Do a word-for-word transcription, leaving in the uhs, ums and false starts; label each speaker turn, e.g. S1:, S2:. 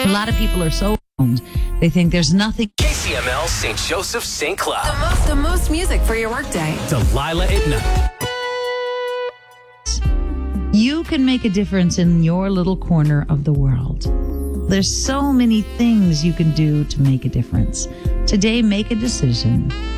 S1: A lot of people are so owned. They think there's nothing.
S2: K C M L Saint Joseph Saint
S3: The
S2: Cloud.
S3: most, the most music for your workday.
S2: Delilah at night.
S1: You can make a difference in your little corner of the world. There's so many things you can do to make a difference. Today, make a decision.